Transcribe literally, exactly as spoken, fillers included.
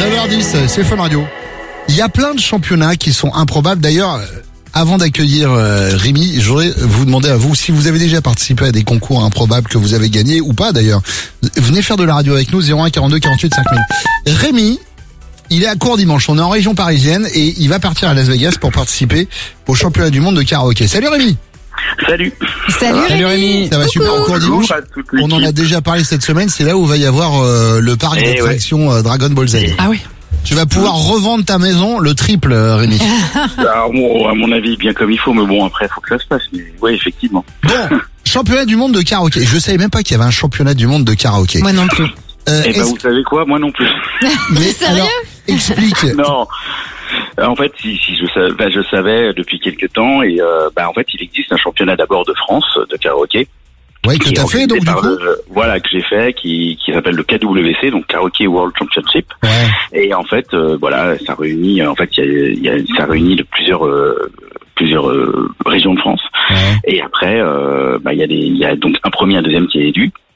neuf heures dix, c'est Fun Radio. Il y a plein de championnats qui sont improbables. D'ailleurs, avant d'accueillir euh, Rémi, je voudrais vous demander à vous si vous avez déjà participé à des concours improbables que vous avez gagnés ou pas d'ailleurs. Venez faire de la radio avec nous, zéro un quarante-deux quarante-huit cinq mille. Rémi, il est à Court-Dimanche, on est en région parisienne et il va partir à Las Vegas pour participer au championnat du monde de karaoké. Salut Rémi. Salut. Salut, Salut Rémi. Ça va super au Court-Dimanche. On en a déjà parlé cette semaine, c'est là où va y avoir euh, le parc Eh d'attractions ouais. euh, Dragon Ball Z. Ah oui. Tu vas pouvoir revendre ta maison le triple, Rémi. Alors, bon, à mon avis, bien comme il faut, mais bon, après, il faut que ça se passe. Mais oui, effectivement. Bon, championnat du monde de karaoké. Je savais même pas qu'il y avait un championnat du monde de karaoké. Moi non plus. Euh, Eh ben, vous savez quoi? Moi non plus. Mais Sérieux alors, explique. Non. En fait, si, si je savais, ben, je savais depuis quelques temps, et euh, ben, en fait, il existe un championnat d'abord de France de karaoké. Oui, que qui est t'as fait organisé donc du par coup. le- voilà, que j'ai fait, qui, qui s'appelle le K W C, donc Karaoke World Championship. Ouais. Et en fait, euh, voilà, ça réunit, en fait, il y a, il y a, ça réunit de plusieurs, euh, plusieurs euh, régions de France. Ouais. Et après, euh, bah, il y a des, il y a donc un premier, un deuxième qui est élu.